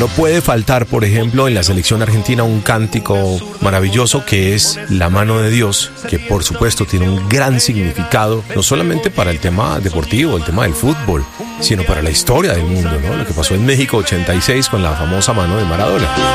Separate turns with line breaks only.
no puede faltar, por ejemplo, en la selección argentina un cántico maravilloso que es La mano de Dios, que por supuesto tiene un gran significado, no solamente para el tema deportivo, el tema del fútbol, sino para la historia del mundo, ¿no? Lo que pasó en México 86 con la famosa mano de Maradona.